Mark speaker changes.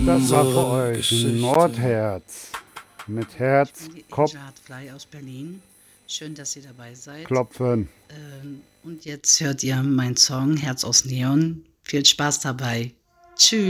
Speaker 1: Das war für
Speaker 2: unsere
Speaker 1: euch
Speaker 2: Geschichte.
Speaker 1: Nordherz mit
Speaker 3: Ich bin
Speaker 1: Herz,
Speaker 3: die
Speaker 1: Kopf,
Speaker 3: Angel Hartfly aus Berlin. Schön, dass ihr dabei seid.
Speaker 1: Klopfen.
Speaker 3: Und jetzt hört ihr meinen Song Herz aus Neon. Viel Spaß dabei. Tschüss.